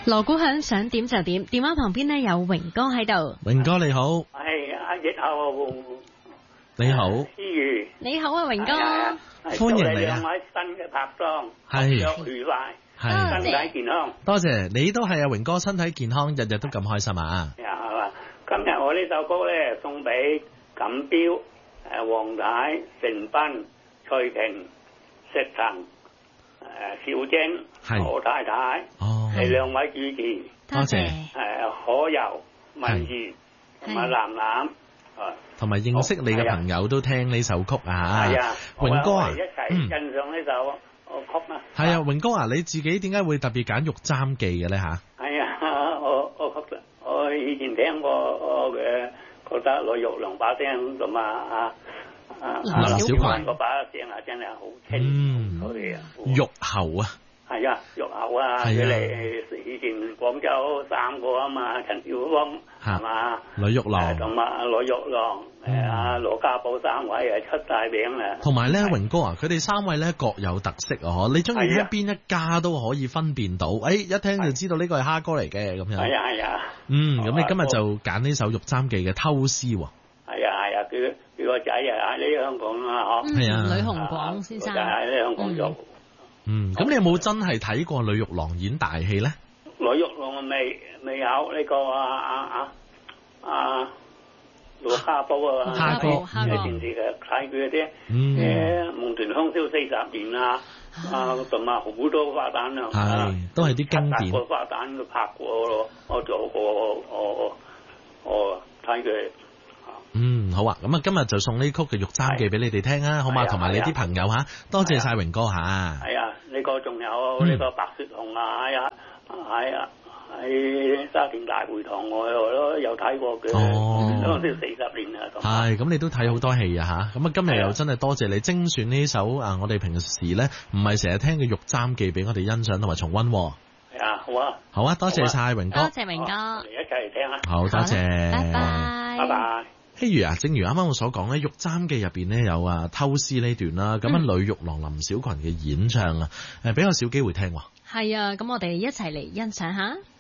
鑼鼓響，想點就點。電話旁邊呢有榮哥喺度。 榮哥你好。 係阿葉後。 你好。 思如。 你好啊，榮哥。 歡迎你啊。 兩位新嘅拍檔， 係。 合作愉快， 係。 身體健康。 多謝，你都係啊，榮哥，身體健康，日日都咁開心啊。 係嘛？今日我呢首歌咧送俾錦標、黃太、成斌、翠婷、石騰、小晶、何太太，係兩位主持。 多謝。 可柔、文如同埋楠楠， 同埋認識你嘅朋友都聽呢首曲啊。 係啊， 榮哥啊， 一齊欣賞呢首曲啊。 係啊，榮哥啊，你自己點解會特別揀《玉簪記》嘅咧吓？ 係啊，我以前聽過我嘅，覺得羅玉郎把聲同埋林小群嗰把聲啊，真係好清，佢哋啊， 玉喉啊， 係啊，玉喉啊，佢哋以前廣州三個啊嘛，陳小峰係嘛， 呂玉郎同埋羅玉郎，阿羅家寶三位係出大名啦。 同埋咧，榮哥啊，佢哋三位咧各有特色啊！你中意聽邊一家都可以分辨到，一聽就知道呢個係蝦歌嚟嘅咁樣。係啊係啊。 咁你今日就揀呢首《玉簪記》嘅偷詩喎。 係啊，佢個仔啊喺香港啊， 係啊， 呂紅廣先生喺香港做。 咁你有冇真係睇過呂玉郎演大戲咧？ 呂玉郎未有呢個羅家寶啊， 蝦歌喺電視嘅睇佢嗰啲夢斷香消40年啊，同埋好多花旦啊， 都係啲經典。 個花旦都拍過咯，我做過我睇佢。 好啊，咁啊今日就送呢曲嘅《玉簪記》俾你哋聽啊，好嘛？同埋你啲朋友吓，多謝晒榮哥吓。 係啊，呢個仲有呢個白雪紅啊，喺沙田大會堂我都有睇過嘅，都40年啦。 係，咁你都睇好多戲啊吓，咁啊今日又真係多謝你精選呢首我哋平時咧唔係成日聽嘅《玉簪記》俾我哋欣賞同埋重溫。 係啊，好啊。 好啊，多謝晒榮哥。 多謝榮哥。 嚟一齊嚟聽啊。 好，多謝。 拜拜。 拜拜。 譬如正如啱啱我所講咧，《玉簪記》入邊咧有偷詩呢段啦，咁呂玉郎、林小群嘅演唱啊，比較少機會聽喎。 係啊，咁我哋一齊嚟欣賞下。